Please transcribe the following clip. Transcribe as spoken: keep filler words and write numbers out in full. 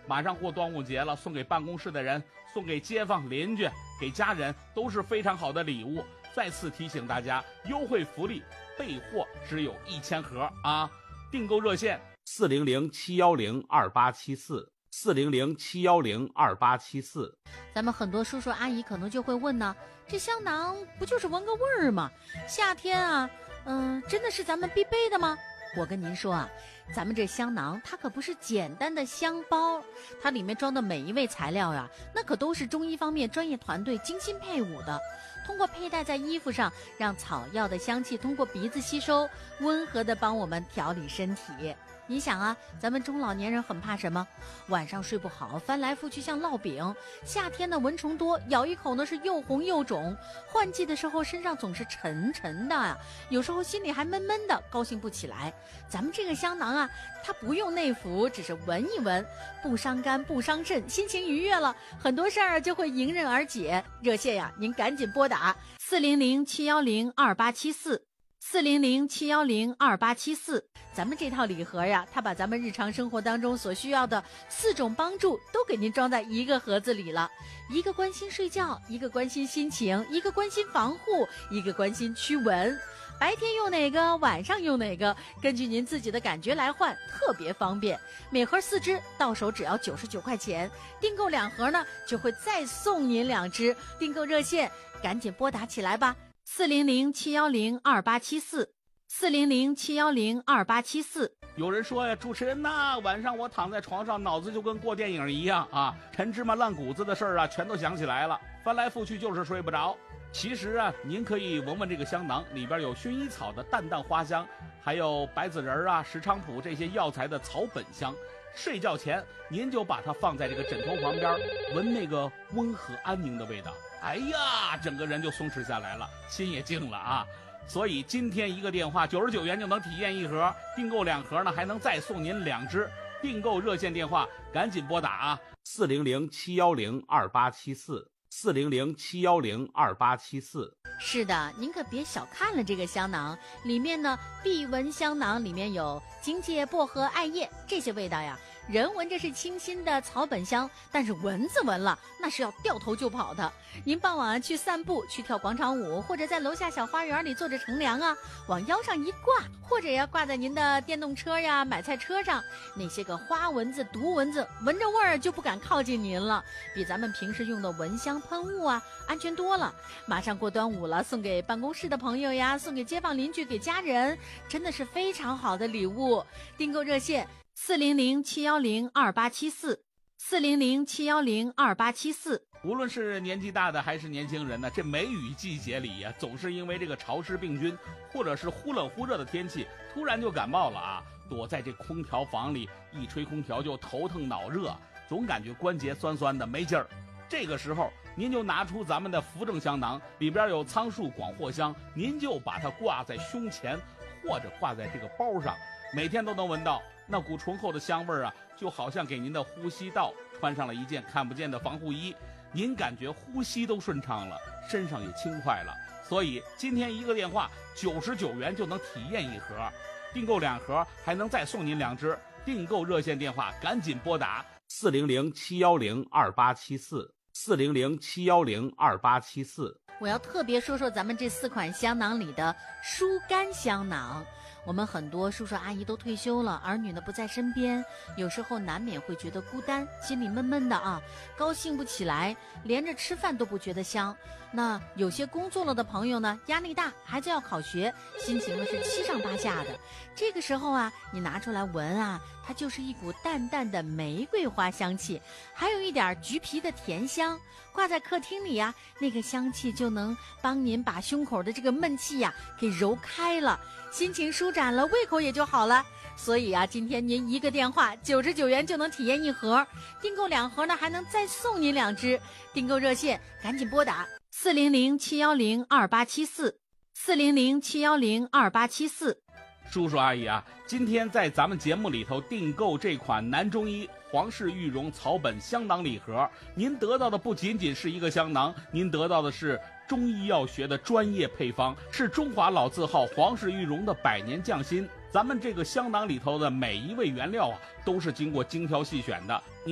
马上过端午节了，送给办公室的人，送给街坊邻居，给家人都是非常好的礼物。再次提醒大家，优惠福利，备货只有一千盒啊！订购热线四零零七幺零二八七四。四零零七幺零二八七四。 咱们很多叔叔阿姨可能就会问呢，这香囊不就是闻个味儿吗？夏天啊，嗯、呃，真的是咱们必备的吗？我跟您说啊，咱们这香囊它可不是简单的香包，它里面装的每一味材料呀，那可都是中医方面专业团队精心配伍的。通过佩戴在衣服上，让草药的香气通过鼻子吸收，温和地帮我们调理身体。你想啊，咱们中老年人很怕什么？晚上睡不好，翻来覆去像烙饼。夏天呢，蚊虫多，咬一口呢是又红又肿。换季的时候，身上总是沉沉的呀，有时候心里还闷闷的，高兴不起来。咱们这个香囊啊，它不用内服，只是闻一闻，不伤肝不伤肾，心情愉悦了，很多事儿就会迎刃而解。热线呀，您赶紧拨打四零零七幺零二八七四。四零零七幺零二八七四，咱们这套礼盒呀，它把咱们日常生活当中所需要的四种帮助都给您装在一个盒子里了。一个关心睡觉，一个关心心情，一个关心防护，一个关心驱蚊。白天用哪个，晚上用哪个，根据您自己的感觉来换，特别方便。每盒四支，到手只要九十九块钱。订购两盒呢，就会再送您两支。订购热线，赶紧拨打起来吧。四零零七幺零二八七四，四零零七幺零二八七四。 有人说呀，主持人呐，晚上我躺在床上，脑子就跟过电影一样啊，陈芝麻烂谷子的事儿啊，全都想起来了，翻来覆去就是睡不着。其实啊，您可以闻闻这个香囊，里边有薰衣草的淡淡花香，还有白子仁啊、石菖蒲这些药材的草本香。睡觉前您就把它放在这个枕头旁边，闻那个温和安宁的味道，哎呀，整个人就松弛下来了，心也静了啊。所以今天一个电话九十九元就能体验一盒，订购两盒呢还能再送您两支。订购热线电话赶紧拨打啊，四零零七幺零二八七四，四零零七幺零二八七四。 是的，您可别小看了这个香囊，里面呢，必闻香囊里面有荆芥、薄荷、艾叶这些味道呀。人闻着是清新的草本香，但是蚊子闻了那是要掉头就跑的。您傍晚去散步，去跳广场舞，或者在楼下小花园里坐着乘凉啊，往腰上一挂，或者呀挂在您的电动车呀、买菜车上，那些个花蚊子、毒蚊子闻着味儿就不敢靠近您了，比咱们平时用的蚊香喷雾啊安全多了。马上过端午了，送给办公室的朋友呀，送给街坊邻居，给家人，真的是非常好的礼物。订购热线四零零七幺零二八七四，四零零七幺零二八七四。 无论是年纪大的还是年轻人呢，这梅雨季节里呀，总是因为这个潮湿病菌，或者是忽冷忽热的天气，突然就感冒了啊。躲在这空调房里，一吹空调就头疼脑热，总感觉关节酸酸的没劲儿。这个时候您就拿出咱们的扶正香囊，里边有苍树广藿香，您就把它挂在胸前，或者挂在这个包上，每天都能闻到那股醇厚的香味儿啊，就好像给您的呼吸道穿上了一件看不见的防护衣，您感觉呼吸都顺畅了，身上也轻快了。所以今天一个电话九十九元就能体验一盒，订购两盒还能再送您两支。订购热线电话赶紧拨打四零零七幺零二八七四，四零零七幺零二八七四。 我要特别说说咱们这四款香囊里的疏肝香囊。我们很多叔叔阿姨都退休了，儿女呢不在身边，有时候难免会觉得孤单，心里闷闷的啊，高兴不起来，连着吃饭都不觉得香。那有些工作了的朋友呢，压力大，孩子要考学，心情呢是七上八下的。这个时候啊，你拿出来闻啊，它就是一股淡淡的玫瑰花香气，还有一点橘皮的甜香，挂在客厅里呀、啊，那个香气就能帮您把胸口的这个闷气呀、啊、给揉开了，心情舒展了，胃口也就好了。所以啊，今天您一个电话九十九元就能体验一盒，订购两盒呢还能再送您两支。订购热线赶紧拨打四零零七幺零二八七四，四零零七幺零二八七四。 叔叔阿姨啊，今天在咱们节目里头订购这款南中医皇氏玉荣草本香囊礼盒，您得到的不仅仅是一个香囊，您得到的是中医药学的专业配方，是中华老字号皇氏玉荣的百年匠心。咱们这个香囊里头的每一味原料啊，都是经过精挑细选的。